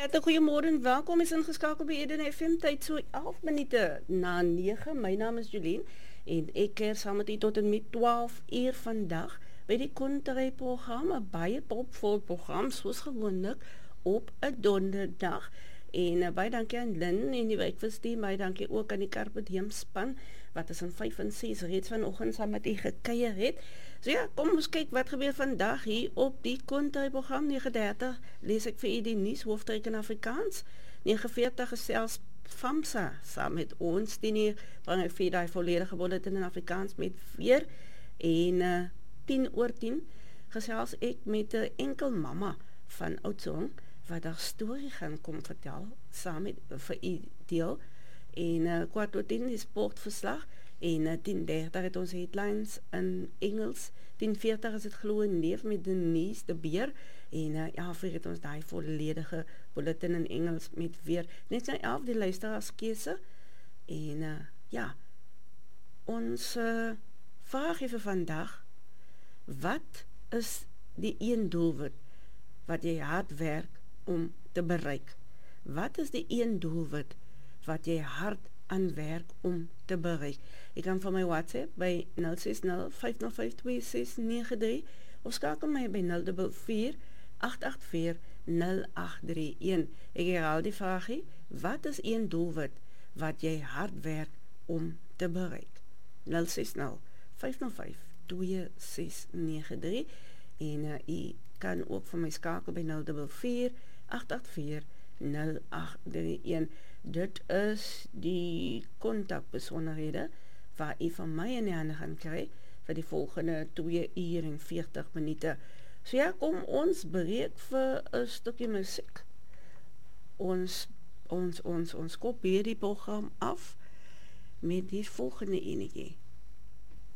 Goeiemôre en welkom is ingeskakel by Eden FM tyd so 11 minute na 9. My naam is Jolien en ek keer saam met u tot en met 12 uur vandag by die Konterry program, 'n baie propvol program soos gewoonlik op 'n donderdag. En baie dankie aan Lynn en die werkversteem, baie dankie ook aan die Carpe Diem span wat is in 5 en 6 reeds vanoggend saam met u gekuier het. So ja, kom ons kyk wat gebeur vandag hier op die Konterry program. 9:30 lees ek vir u die nuus hoofdtrekke in Afrikaans. 9:40 gesels FAMSA saam met ons. 10:00 bring ek vir die volledige bulletin in Afrikaans met weer. En 10:10 gesels ek met 'n enkel mamma van Oudtshoorn wat haar storie gaan kom vertel saam met vir u deel. En 4:10 die sportverslag en 10:30 het ons headlines in Engels. 10:40 is het glo en leef met Denise de Beer en ja, vir het ons daai volledige bulletin in Engels met weer net na 11 die luisteraarskeuse. En ja, ons vraag vir vandag: wat is die een doelwit wat jy hard werk om te bereik? Wat is die een doelwit wat jy hard aan werk om te bereik? Ek kan van my WhatsApp by 060-505-2693 of skakel my by 044-884-0831. Ek herhaal die vraagie: wat is een doelwit wat jy hard werk om te bereik? 060-505-2693 en u kan ook van my skakel by 044-884-0831. Dit is die kontakbesonderhede waar u van my in die hande gaan kry vir die volgende 2 uur en 40 minute. So ja, kom ons breek vir 'n stukkie musiek. Ons kop hierdie program af met die volgende enetjie.